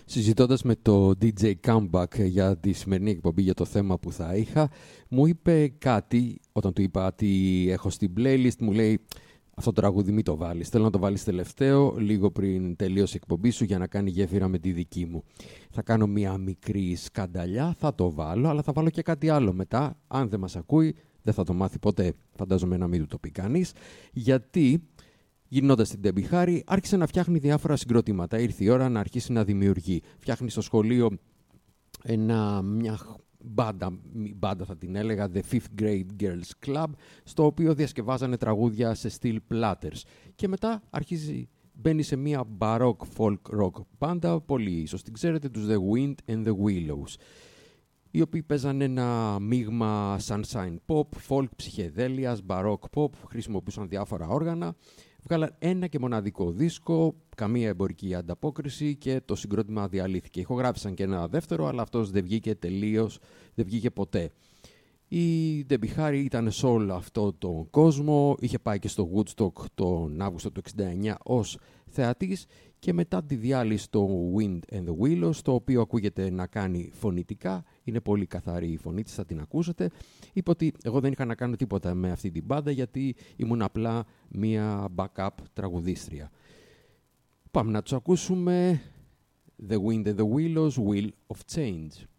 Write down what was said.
Συζητώντας με το DJ Comeback για τη σημερινή εκπομπή, για το θέμα που θα είχα, μου είπε κάτι, όταν του είπα τι έχω στην playlist, μου λέει αυτό το τραγούδι μην το βάλεις, θέλω να το βάλεις τελευταίο, λίγο πριν τελείωσε η εκπομπή σου για να κάνει γέφυρα με τη δική μου. Θα κάνω μια μικρή σκανταλιά, θα το βάλω, αλλά θα βάλω και κάτι άλλο μετά, αν δεν μας ακούει, δεν θα το μάθει ποτέ, φαντάζομαι να μην του το πει κανείς, γιατί... Γυρνώντας την Debbie Harry, άρχισε να φτιάχνει διάφορα συγκροτήματα. Ήρθε η ώρα να αρχίσει να δημιουργεί. Φτιάχνει στο σχολείο μια μπάντα θα την έλεγα, The Fifth Grade Girls Club, στο οποίο διασκευάζανε τραγούδια σε στυλ Platters. Και μετά μπαίνει σε μια baroque folk rock μπάντα, πολύ ίσως την ξέρετε, τους The Wind and the Willows, οι οποίοι παίζανε ένα μείγμα sunshine pop, folk, ψυχεδέλειας, baroque pop, χρησιμοποιούσαν διάφορα όργανα. Βγάλαν ένα και μοναδικό δίσκο, καμία εμπορική ανταπόκριση και το συγκρότημα διαλύθηκε. Ηχογράφησαν και ένα δεύτερο, αλλά αυτός δεν βγήκε τελείως, δεν βγήκε ποτέ. Η Debbie Harry ήταν σε όλο αυτό τον κόσμο, είχε πάει και στο Woodstock τον Αύγουστο του 1969 ως θεατής και μετά τη διάλυση στο Wind and the Willows, το οποίο ακούγεται να κάνει φωνητικά, είναι πολύ καθαρή η φωνή της, θα την ακούσετε. Είπε ότι εγώ δεν είχα να κάνω τίποτα με αυτή την μπάντα γιατί ήμουν απλά μία backup τραγουδίστρια. Πάμε να τους ακούσουμε. The Wind and the Willows, Wheel of Change.